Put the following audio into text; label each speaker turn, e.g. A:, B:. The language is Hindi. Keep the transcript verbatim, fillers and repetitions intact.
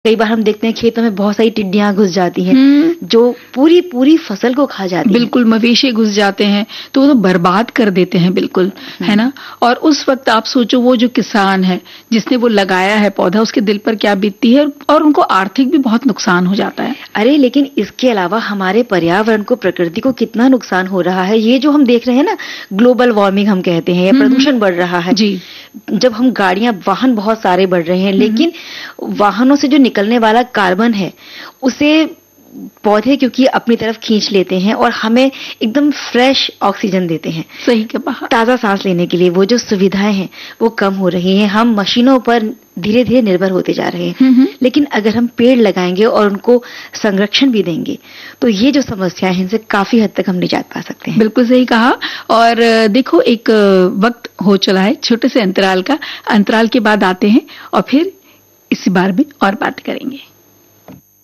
A: कई बार हम देखते हैं खेतों में बहुत सारी टिड्डियां घुस जाती हैं
B: हम्म,
A: जो पूरी पूरी फसल को खा जाती हैं।
B: बिल्कुल मवेशी घुस जाते हैं तो वो तो बर्बाद कर देते हैं बिल्कुल, है ना। और उस वक्त आप सोचो वो जो किसान है जिसने वो लगाया है पौधा, उसके दिल पर क्या बीतती है, और उनको आर्थिक भी बहुत नुकसान हो जाता है।
A: अरे लेकिन इसके अलावा हमारे पर्यावरण को, प्रकृति को कितना नुकसान हो रहा है। ये जो हम देख रहे हैं ना, ग्लोबल वार्मिंग हम कहते हैं, या
B: हम्म,
A: प्रदूषण बढ़ रहा है
B: जी।
A: जब हम गाड़ियां, वाहन बहुत सारे बढ़ रहे हैं, लेकिन वाहनों से जो निकलने वाला कार्बन है उसे पौधे क्योंकि अपनी तरफ खींच लेते हैं और हमें एकदम फ्रेश ऑक्सीजन देते हैं।
B: सही कहा।
A: ताजा सांस लेने के लिए वो जो सुविधाएं हैं वो कम हो रही हैं। हम मशीनों पर धीरे धीरे निर्भर होते जा रहे हैं। लेकिन अगर हम पेड़ लगाएंगे और उनको संरक्षण भी देंगे तो ये जो समस्याएं हैं इनसे काफी हद तक हम निजात पा सकते हैं।
B: बिल्कुल सही कहा। और देखो एक वक्त हो चला है छोटे से अंतराल का, अंतराल के बाद आते हैं और फिर इसी बारे में और बात करेंगे।